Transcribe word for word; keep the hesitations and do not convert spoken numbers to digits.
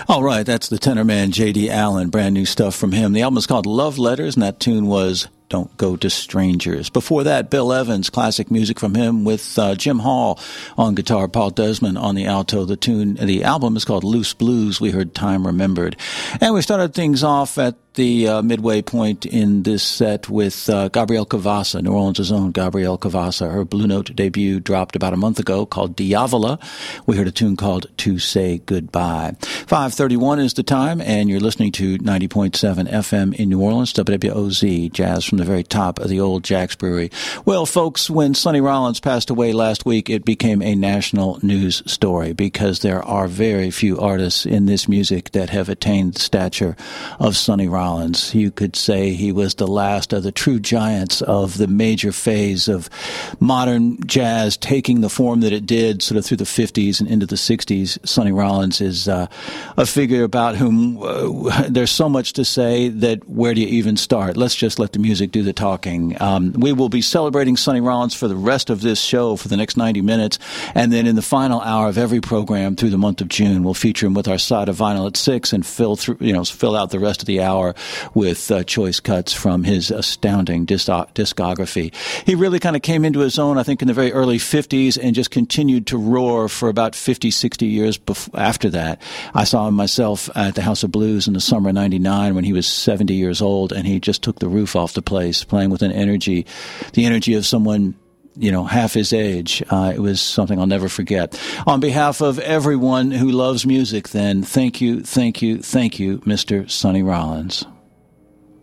All right, that's the tenor man, J D. Allen, brand new stuff from him. The album is called Love Letters, and that tune was Don't Go to Strangers. Before that, Bill Evans, classic music from him with uh, Jim Hall on guitar, Paul Desmond on the alto. The tune, the album is called Loose Blues. We heard Time Remembered. And we started things off at the uh, midway point in this set with uh, Gabrielle Cavassa, New Orleans' own Gabrielle Cavassa. Her Blue Note debut dropped about a month ago called Diavola. We heard a tune called To Say Goodbye. five thirty-one is the time, and you're listening to ninety point seven F M in New Orleans, W W O Z, jazz from the very top of the old Jack's Brewery. Well, folks, when Sonny Rollins passed away last week, it became a national news story because there are very few artists in this music that have attained the stature of Sonny Rollins. You could say he was the last of the true giants of the major phase of modern jazz taking the form that it did sort of through the fifties and into the sixties. Sonny Rollins is uh, a figure about whom uh, there's so much to say that where do you even start? Let's just let the music do the talking. Um, we will be celebrating Sonny Rollins for the rest of this show for the next ninety minutes, and then in the final hour of every program through the month of June, we'll feature him with our side of vinyl at six and fill through, you know, fill out the rest of the hour with uh, choice cuts from his astounding disc- discography. He really kind of came into his own, I think, in the very early fifties and just continued to roar for about fifty, sixty years bef- after that. I saw him myself at the House of Blues in the summer of ninety-nine when he was seventy years old, and he just took the roof off the place, playing with an energy, the energy of someone, you know, half his age. Uh, it was something I'll never forget. On behalf of everyone who loves music, then, thank you, thank you, thank you, Mister Sonny Rollins.